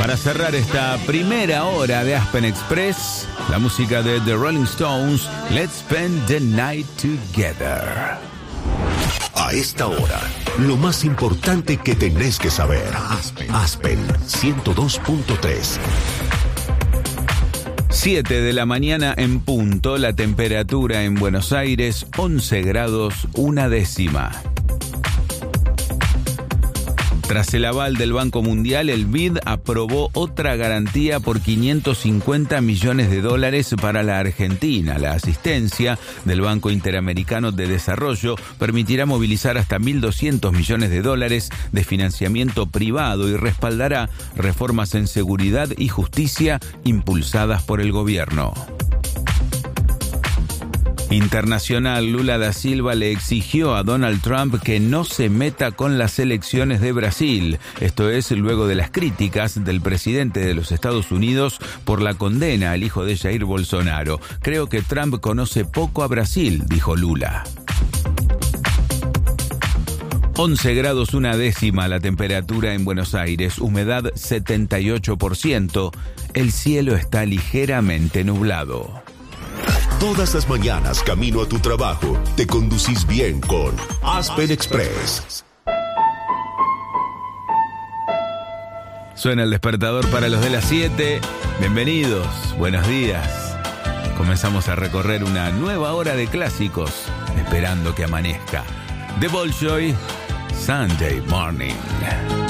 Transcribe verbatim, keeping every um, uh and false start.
Para cerrar esta primera hora de Aspen Express, la música de The Rolling Stones, Let's Spend the Night Together. A esta hora, lo más importante que tenés que saber. Aspen, Aspen ciento dos punto tres. siete de la mañana en punto, la temperatura en Buenos Aires, once grados, una décima. Tras el aval del Banco Mundial, el B I D aprobó otra garantía por quinientos cincuenta millones de dólares para la Argentina. La asistencia del Banco Interamericano de Desarrollo permitirá movilizar hasta mil doscientos millones de dólares de financiamiento privado y respaldará reformas en seguridad y justicia impulsadas por el gobierno. Internacional, Lula da Silva le exigió a Donald Trump que no se meta con las elecciones de Brasil. Esto es luego de las críticas del presidente de los Estados Unidos por la condena al hijo de Jair Bolsonaro. Creo que Trump conoce poco a Brasil, dijo Lula. once grados una décima la temperatura en Buenos Aires, humedad setenta y ocho por ciento. El cielo está ligeramente nublado. Todas las mañanas, camino a tu trabajo, te conducís bien con Aspen Express. Suena el despertador para los de las siete. Bienvenidos, buenos días. Comenzamos a recorrer una nueva hora de clásicos, esperando que amanezca. The Bolshoi, Sunday Morning.